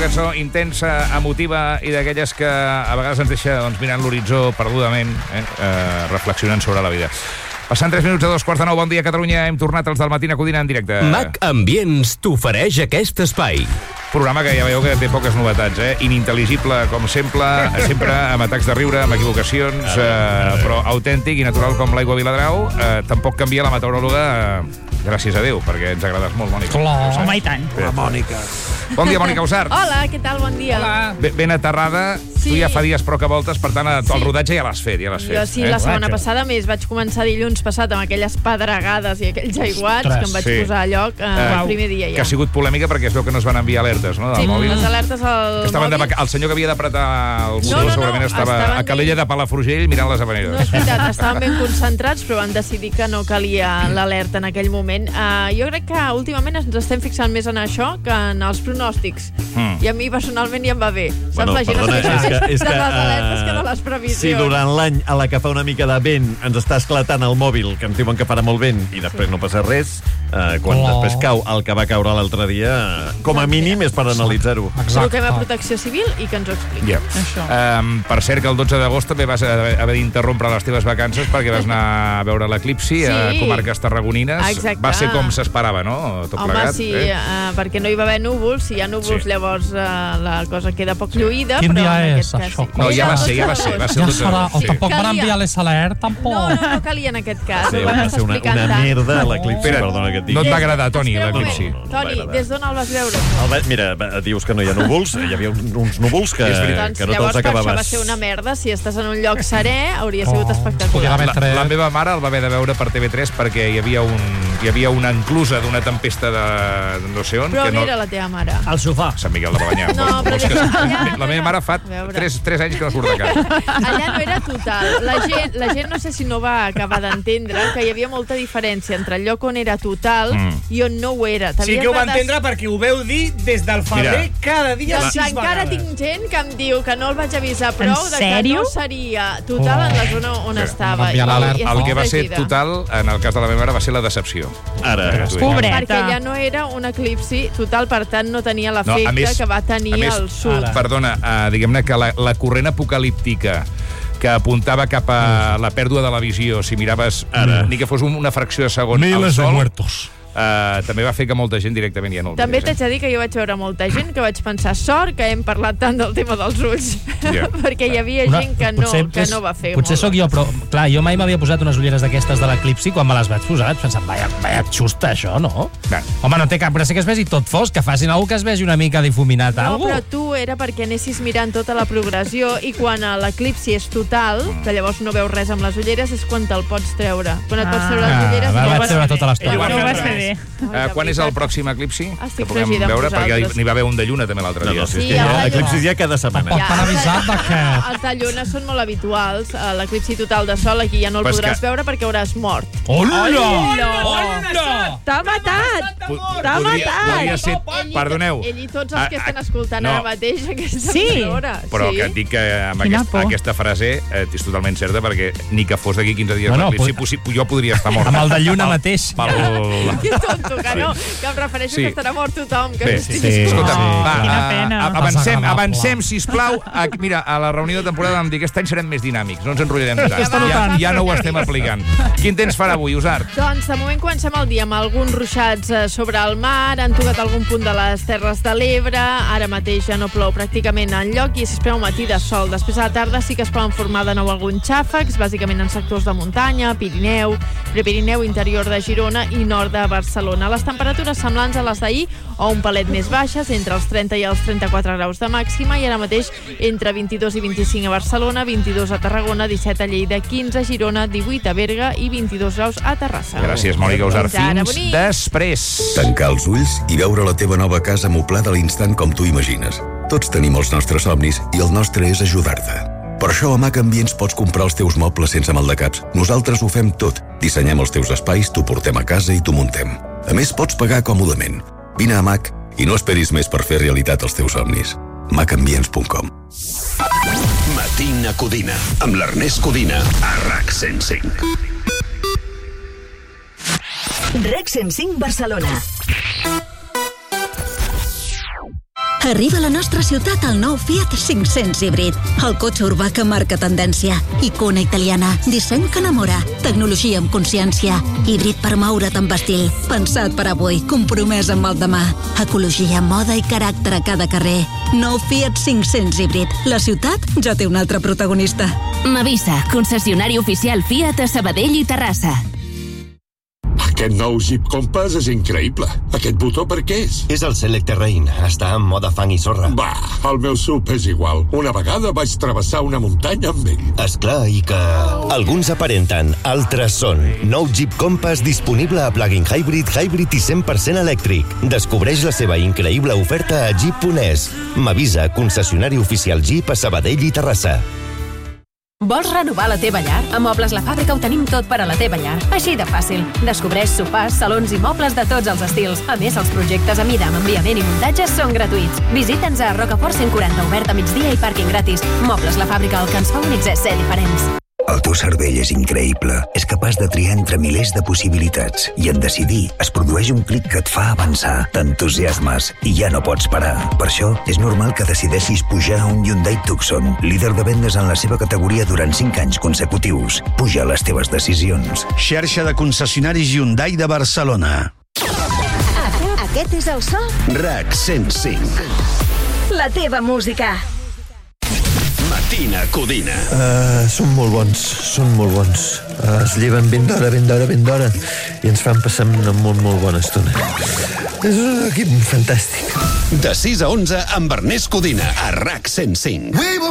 cançó intensa, emotiva i d'aquelles que a vegades ens deixa mirant l'horitzó perdudament, reflexionant sobre la vida. Passant 3 minuts a 2:15, bon dia Catalunya. Hem tornat els del Matina Codina en directe. Mac Ambients t'ofereix aquest espai. Programa que ja veieu que té poques novetats, inintel·ligible com sempre amb atacs de riure, amb equivocacions, però autèntic i natural com l'aigua Viladrau. Tampoc canvia la meteoròloga, gràcies a Déu, perquè ens agrades molt, Mònica. Home, i tant. La Mònica. Bon dia, Mònica Usart. Hola, què tal? Bon dia. Hola. Ben aterrada. Sí. Tu ja fa dies però que voltes, per tant, el rodatge ja l'has fet. Jo sí, la setmana passada més. Vaig començar dilluns passat amb aquelles pedregades i aquells aiguats que em vaig posar a lloc el primer dia ja. Que ha sigut polèmica perquè es veu que no es van enviar alertes, no? Sí, les alertes al mòbil. El senyor que havia d'apretar el botó segurament estava a Calella de Palafrugell mirant les havaneres. No, és veritat, estaven ben concentrats, però van decidir que no calia l'alerta en aquell moment. Jo crec que últimament ens estem fixant més en això que en els pronòstics. I a mi personalment ja em va bé. Saps, la gent es fixa més de les alertes que de les previsions. Si durant l'any, a la que fa una mica de vent, ens està esclatant el mòbil, que ens diuen que farà molt vent, i després no passa res, quan després cau el que va caure l'altre dia, com a mínim és per analitzar-ho. Truquem a Protecció Civil i que ens ho expliqui. Per cert, que el 12 d'agost també vas haver d'interrompre les teves vacances perquè vas anar a veure l'eclipsi a comarques tarragonines. Exacte. Va ser com s'esperava, no? Tot plegat. Home, sí, perquè no hi va haver núvols. Si hi ha núvols, llavors la cosa queda poc lluïda. Quin dia és, això? No, ja va ser el 12 d'agost. O tampoc van enviar les alertes, tampoc. No calia en aquest cas. Va ser una merda l'eclipsi, perdona que et digui. No et va agradar, Toni, l'eclipsi? Toni, des d'on el vas veure? Mira, dius que no hi ha núvols, hi havia uns núvols que no te'ls acabaves. Llavors, per això va ser una merda. Si estàs en un lloc serè, hauria sigut espectacular. La meva mare el va haver de veure per TV3 perquè hi havia una enclusa d'una tempesta de no sé on. Però on era la teva mare? Al sofà. Sant Miquel de Balenyà. No, però la meva mare fa 3 anys que no surt de casa. Allà no era total. La gent no sé si no va acabar d'entendre que hi havia molta diferència entre el lloc on era total i on no ho era. Sí que ho va entendre perquè ho veu dir des del febrer cada dia 6 vegades. Encara tinc gent que em diu que no el vaig avisar prou de que no seria total en la zona on estava. El que va ser total, en el cas de la meva mare, va ser la decepció. Pobreta. Perquè ja no era un eclipsi total, per tant no tenia l'efecte que va tenir al sud. Perdona, diguem-ne que la corrent apocalíptica que apuntava cap a la pèrdua de la visió, si miraves ni que fos una fracció de segon al sol, també va fer que molta gent directament ja no el També t'haig de dir que jo vaig veure molta gent que vaig pensar sort que hem parlat tant del tema dels ulls, perquè hi havia gent que no va fer. Potser sóc jo, però clar, jo mai m'havia posat unes ulleres d'aquestes de l'eclipsi. Quan me les vaig posar vaig pensar, vaya xusta això, no? Home, no té cap gràcia que es vegi tot fosc, que facin alguna que es vegi una mica difuminat. No, però tu era perquè anessis mirant tota la progressió i quan l'eclipsi és total, que llavors no veus res amb les ulleres, és quan te'l pots treure. Quan et pots treure les ulleres... Vaig treure tota l'estona. Ho vas fer bé. Quan és el pròxim eclipsi? Estic que puguem veure, perquè n'hi va haver un de lluna també l'altre dia. Sí, l'eclipsi ja cada setmana. Els de lluna són molt habituals. L'eclipsi total de sol aquí ja no el podràs veure perquè hauràs mort. Hola! T'ha matat! Podria ser... Perdoneu. Ell i tots els que estan escoltant ara mateix aquesta hora. Però que et dic que amb aquesta frase és totalment certa, perquè ni que fos d'aquí 15 dies l'eclipsi, jo podria estar mort. Amb el de lluna mateix. Que tonto, que no, que em refereixo que estarà mort tothom. Avancem, sisplau. Mira, a la reunió de temporada vam dir que aquest any serem més dinàmics, no ens enrotllarem tant. Ja no ho estem aplicant. Quin temps farà avui, Usart? Doncs de moment comencem el dia amb alguns ruixats sobre el mar, han tocat algun punt de les Terres de l'Ebre, ara mateix ja no plou pràcticament enlloc i s'espera un matí de sol. Després a la tarda sí que es poden formar de nou alguns xàfecs, bàsicament en sectors de muntanya, Pirineu, Prepirineu, interior de Girona i nord de Barcelona. Les temperatures semblants a les d'ahir o un palet més baixes, entre els 30 i els 34 graus de màxima, i ara mateix entre 22 i 25 a Barcelona, 22 a Tarragona, 17 a Lleida, 15 a Girona, 18 a Berga i 22 graus a Terrassa. Gràcies, Mònica Usart. Fins després. Tancar els ulls i veure la teva nova casa moblada a l'instant com tu imagines. Tots tenim els nostres somnis i el nostre és ajudar-te. Per això a Mac Ambients pots comprar els teus mobles sense maldecaps. Nosaltres ho fem tot. Dissenyem els teus espais, t'ho portem a casa i t'ho muntem. A més, pots pagar còmodament. Vine a Mac i no esperis més per fer realitat els teus somnis. macambients.com. Matina Codina, amb l'Ernest Codina, a RAC 105. RAC 105 Barcelona. Arriba a la nostra ciutat el nou Fiat 500 híbrid. El cotxe urbà que marca tendència. Icona italiana. Disseny que enamora. Tecnologia amb consciència. Híbrid per moure't amb estil. Pensat per avui. Compromès amb el demà. Ecologia, moda i caràcter a cada carrer. Nou Fiat 500 híbrid. La ciutat ja té un altre protagonista. Mavisa, concessionari oficial Fiat a Sabadell i Terrassa. Aquest nou Jeep Compass és increïble. Aquest botó per què és? És el Select Terrain. Està en mode fang i sorra. Va, el meu SUV és igual. Una vegada vaig travessar una muntanya amb ell. Esclar, i que... Alguns aparenten, altres són. Nou Jeep Compass disponible a plug-in hybrid i 100% elèctric. Descobreix la seva increïble oferta a Jeep.es. Mavisa, concessionari oficial Jeep a Sabadell i Terrassa. Vols renovar la teva llar? A Mobles La Fàbrica ho tenim tot per a la teva llar. Així de fàcil. Descobreix sofàs, salons i mobles de tots els estils. A més, els projectes a mida amb enviament i muntatges són gratuïts. Visita'ns a Rocafort 140, obert a migdia i pàrquing gratis. Mobles La Fàbrica, el que ens fa únics és ser diferents. El teu cervell és increïble. És capaç de triar entre milers de possibilitats. I en decidir es produeix un clic que et fa avançar. T'entusiasmes i ja no pots parar. Per això, és normal que decideixis pujar a un Hyundai Tucson, líder de vendes en la seva categoria durant 5 anys consecutius. Puja les teves decisions. Xarxa de concessionaris Hyundai de Barcelona. Aquest és el so? RAC 105. La teva música. Matina Codina. Són molt bons. Es lleven ben d'hora, i ens fan passar una molt bona estona. És un equip fantàstic. De 6 a 11 amb Ernest Codina, a RAC 105.